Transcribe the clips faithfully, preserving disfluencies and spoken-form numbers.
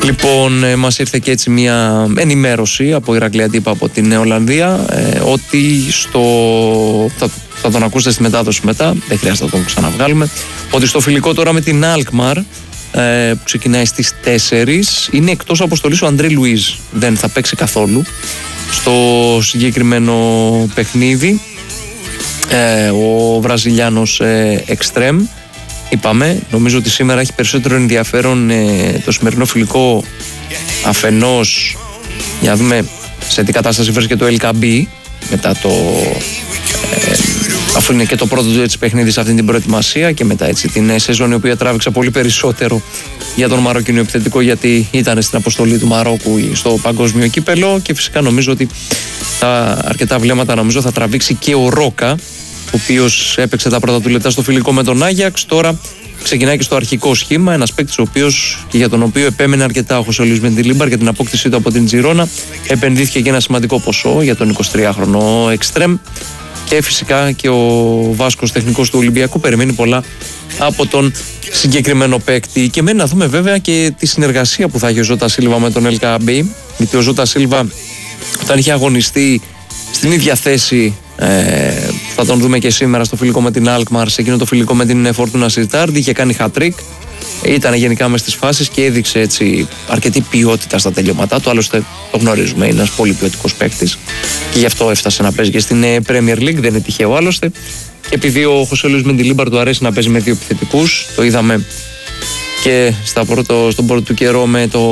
Λοιπόν, μας ήρθε και έτσι μια ενημέρωση από Ηρακλή Αντίπα από την Ολλανδία ε, ότι στο... Θα, θα τον ακούσετε στη μετάδοση μετά, δεν χρειάζεται να τον ξαναβγάλουμε, ότι στο φιλικό τώρα με την Αλκμαρ ε, που ξεκινάει στις τέσσερις είναι εκτός αποστολής ο Αντρέ Λουίζ, δεν θα παίξει καθόλου στο συγκεκριμένο παιχνίδι. ε, ο Βραζιλιάνος ε, Εκστρέμ, είπαμε, νομίζω ότι σήμερα έχει περισσότερο ενδιαφέρον ε, το σημερινό φιλικό αφενός για να δούμε σε τι κατάσταση βρίσκεται το ελ κέι μπι μετά το ε, αφού είναι και το πρώτο του έτσι παιχνίδι σε αυτή την προετοιμασία και μετά έτσι την σεζόν η οποία τράβηξε πολύ περισσότερο για τον Μαροκινό επιθετικό γιατί ήταν στην αποστολή του Μαρόκου στο παγκόσμιο κύπελο και φυσικά νομίζω ότι τα αρκετά βλέμματα νομίζω θα τραβήξει και ο Ρόκα, ο οποίος έπαιξε τα πρώτα του λεπτά στο φιλικό με τον Άγιαξ. Τώρα ξεκινάει και στο αρχικό σχήμα. Ένας παίκτης ο οποίος και για τον οποίο επέμενε αρκετά ο Χωσέ Λουίς Μεντιλίμπαρ για την απόκτησή του από την Τζιρόνα. Επενδύθηκε και ένα σημαντικό ποσό για τον εικοσιτριάχρονο Εκστρέμ. Και φυσικά και ο Βάσκος τεχνικός του Ολυμπιακού περιμένει πολλά από τον συγκεκριμένο παίκτη. Και μένει να δούμε βέβαια και τη συνεργασία που θα έχει ο Ζώτα Σίλβα με τον ελ κέι μπι. Γιατί ο Ζώτα Σίλβα όταν είχε αγωνιστεί στην ίδια θέση. Ε, θα τον δούμε και σήμερα στο φιλικό με την Αλκμαρ, σε εκείνο το φιλικό με την Φορτούνα Σιζντάρντ. Είχε κάνει hat-trick, ήταν γενικά μες στις φάσεις και έδειξε έτσι αρκετή ποιότητα στα τελειώματά του. Άλλωστε το γνωρίζουμε, είναι ένας πολύ ποιοτικός παίκτης και γι' αυτό έφτασε να παίζει και στην Premier League, δεν είναι τυχαίο άλλωστε. Και επειδή ο Χωσέ Λουίς Μεντιλίμπαρ του αρέσει να παίζει με δύο επιθετικούς, το είδαμε και στα πρώτο, στον πρώτο του καιρό με το.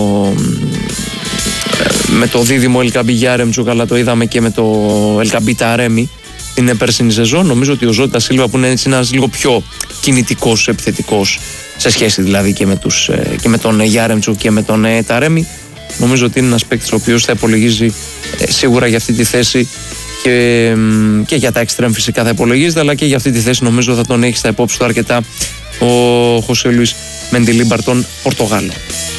με το δίδυμο ελ κέι μπι Γιάρεμτσουκ, αλλά το είδαμε και με το ελ κέι μπι Ταρέμι την περσινή σεζόν. Νομίζω ότι ο Ζώτα Σίλβα που είναι έτσι ένας λίγο πιο κινητικός επιθετικός σε σχέση δηλαδή και με, τους, και με τον Γιάρεμτσουκ και με τον Ταρέμι, νομίζω ότι είναι ένας παίκτης ο οποίος θα υπολογίζει σίγουρα για αυτή τη θέση και, και για τα εξτρέμ φυσικά θα υπολογίζεται, αλλά και για αυτή τη θέση νομίζω θα τον έχει στα υπόψη του αρκετά ο Χωσέ Λουίς Μεντιλίμπαρ τον Πορτογάλο.